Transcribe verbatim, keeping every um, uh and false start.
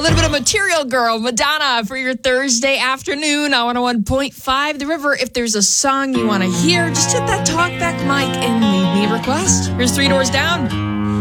little bit of Material Girl, Madonna, for your Thursday afternoon on one oh one point five The River. If there's a song you want to hear, just hit that talkback mic and leave me a request. Here's Three Doors Down.